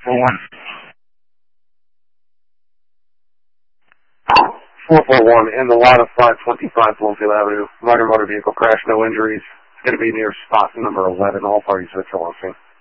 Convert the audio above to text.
441. 441 in the lot of 525 Bloomfield Avenue. Minor motor vehicle crash, no injuries. It's going to be near spot number 11. All parties are at